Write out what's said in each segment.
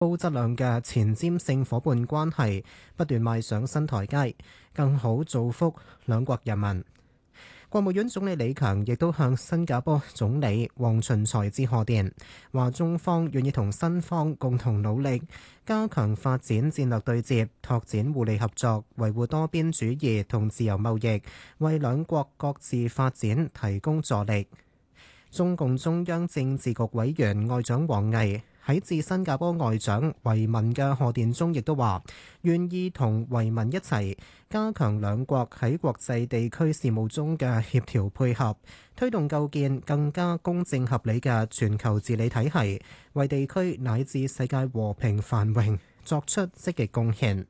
高質量嘅前瞻性伙伴關係不斷邁上新台階，更好造福兩國人民。國務院總理李強亦都向新加坡總理黃循財致賀電，話中方願意同新方共同努力，加強發展戰略對接，拓展互利合作，維護多邊主義同自由貿易，為兩國各自發展提供助力。中共中央政治局委員外長王毅喺致新加坡外長維文嘅賀電中，亦都話願意同維文一齊加強兩國喺國際地區事務中嘅協調配合，推動構建更加公正合理嘅全球治理體系，為地區乃至世界和平繁榮作出積極貢獻。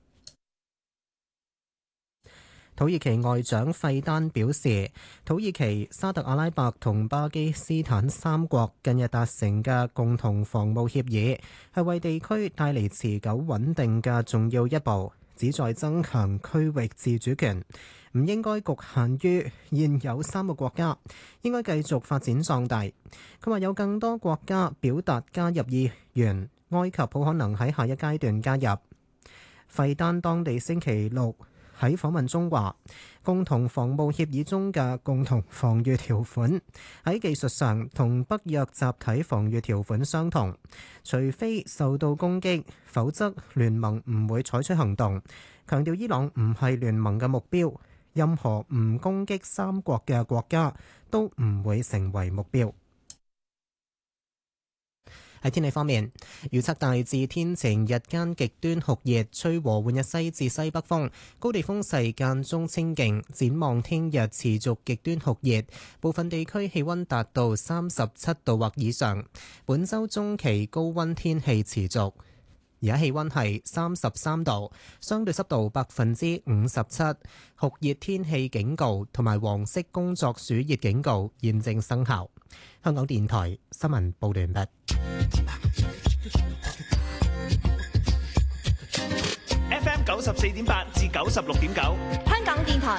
土耳其外長費丹表示，土耳其、沙特阿拉伯同巴基斯坦三國近日達成嘅共同防務協議，係為地區帶嚟持久穩定嘅重要一步，旨在增強區域自主權，唔應該局限於現有三個國家，應該繼續發展壯大。佢話有更多國家表達加入意願，埃及好可能喺下一階段加入。費丹當地星期六喺訪問中話，共同防務協議中嘅共同防禦條款喺技術上同北約集體防禦條款相同，除非受到攻擊，否則聯盟唔會採取行動。強調伊朗唔係聯盟嘅目標，任何唔攻擊三國嘅國家都唔會成為目標。喺天氣方面，預測大致天晴，日間極端酷熱，吹和緩嘅西至西北風，高地風勢間中清勁。展望聽日持續極端酷熱，部分地區氣溫達到37度或以上。本週中期高溫天氣持續。而家氣溫係33度，相對濕度57%，酷熱天氣警告同埋黃色工作暑熱警告現正生效。香港電台新聞報道完畢。 FM 94.8至96.9， 香港電台